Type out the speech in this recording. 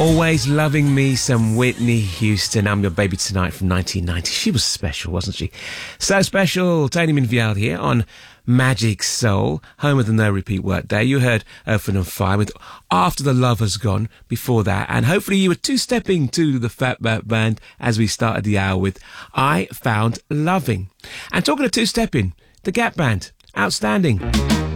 Always loving me some Whitney Houston. I'm Your Baby Tonight from 1990. She was special, wasn't she? So special. Tony Minvial here on Magic Soul, home of the No Repeat Workday. You heard Earth, Wind & Fire with After the Love Has Gone before that. And hopefully you were two-stepping to the Fat Bat Band as we started the hour with I Found Loving. And talking of two-stepping, the Gap Band. Outstanding.